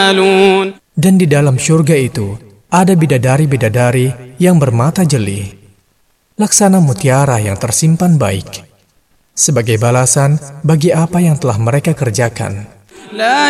Dan di dalam syurga itu ada bidadari-bidadari yang bermata jeli, laksana mutiara yang tersimpan baik, sebagai balasan bagi apa yang telah mereka kerjakan.